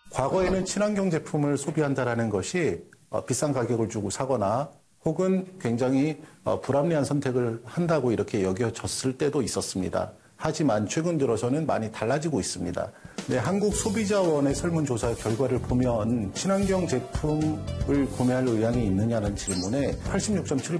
과거에는 친환경 제품을 소비한다는 것이 비싼 가격을 주고 사거나 혹은 굉장히 불합리한 선택을 한다고 이렇게 여겨졌을 때도 있었습니다. 하지만 최근 들어서는 많이 달라지고 있습니다. 네, 한국소비자원의 설문조사 결과를 보면 친환경 제품을 구매할 의향이 있느냐는 질문에 86.7%